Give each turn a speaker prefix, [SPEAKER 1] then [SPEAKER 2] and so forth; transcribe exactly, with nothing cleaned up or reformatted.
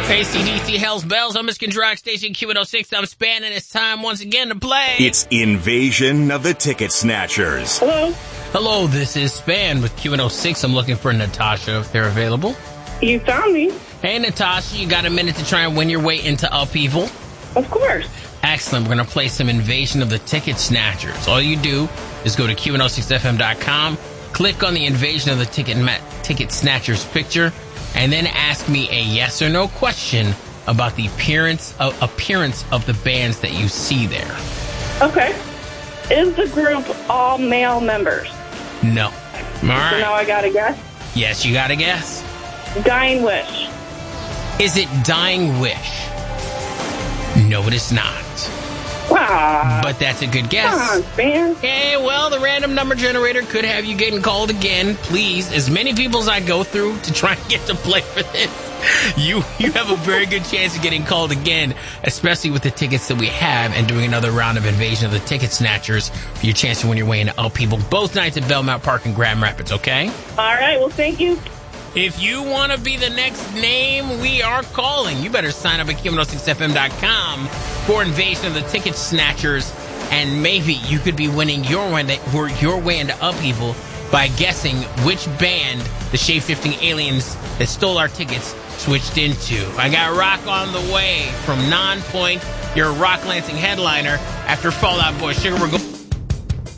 [SPEAKER 1] A C D C Hell's Bells on Michigan Drag Station Q one oh six. I'm Span, and it's time once again to play.
[SPEAKER 2] It's Invasion of the Ticket Snatchers.
[SPEAKER 3] Hello.
[SPEAKER 1] Hello, this is Span with Q one oh six. I'm looking for Natasha if they're available.
[SPEAKER 3] You found me.
[SPEAKER 1] Hey, Natasha, you got a minute to try and win your way into Upheaval?
[SPEAKER 3] Of course.
[SPEAKER 1] Excellent. We're going to play some Invasion of the Ticket Snatchers. All you do is go to Q one oh six F M dot com, click on the Invasion of the Ticket, Ma- Ticket Snatchers picture, and then ask me a yes or no question about the appearance of, appearance of the bands that you see there.
[SPEAKER 3] Okay. Is the group all male members?
[SPEAKER 1] No. All right.
[SPEAKER 3] So now I got to guess.
[SPEAKER 1] Yes, you got to guess.
[SPEAKER 3] Dying Wish.
[SPEAKER 1] Is it Dying Wish? No, it is not.
[SPEAKER 3] Wow.
[SPEAKER 1] But that's a good guess.
[SPEAKER 3] Come on, man.
[SPEAKER 1] Hey, well, the random number generator could have you getting called again. Please, as many people as I go through to try and get to play for this, you you have a very good chance of getting called again, especially with the tickets that we have and doing another round of Invasion of the Ticket Snatchers for your chance to win your way into Upheaval both nights at Belmont Park in Grand Rapids, okay?
[SPEAKER 3] All right. Well, thank you.
[SPEAKER 1] If you want to be the next name we are calling, you better sign up at Q one oh six F M dot com for Invasion of the Ticket Snatchers, and maybe you could be winning your way, your way into Upheaval by guessing which band the shape-shifting aliens that stole our tickets switched into. I got Rock on the way from Non-Point, your Rock Lansing headliner. After Fall Out Boy, Sugar, we're going...